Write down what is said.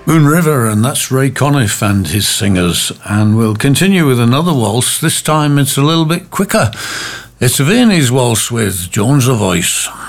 Moon River, and that's Ray Conniff and his singers. And we'll continue with another waltz. This time it's a little bit quicker. It's a Viennese waltz with Jones the Voice.